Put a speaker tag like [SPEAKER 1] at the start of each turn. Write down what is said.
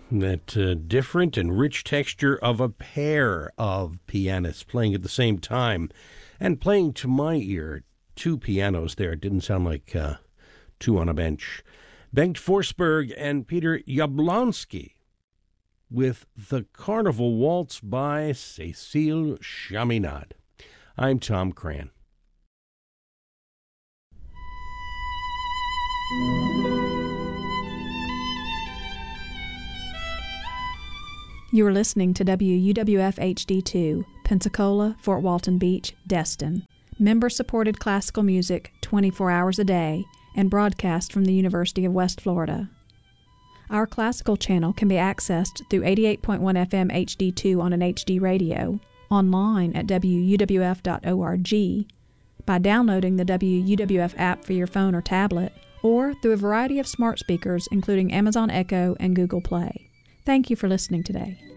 [SPEAKER 1] That different and rich texture of a pair of pianists playing at the same time. And playing to my ear, two pianos there. It didn't sound like two on a bench. Bengt Forsberg and Peter Jablonski with The Carnival Waltz by Cécile Chaminade. I'm Tom Cran.
[SPEAKER 2] You are listening to WUWF HD2, Pensacola, Fort Walton Beach, Destin. Member-supported classical music 24 hours a day and broadcast from the University of West Florida. Our classical channel can be accessed through 88.1 FM HD2 on an HD radio, online at wuwf.org, by downloading the WUWF app for your phone or tablet, or through a variety of smart speakers including Amazon Echo and Google Play. Thank you for listening today.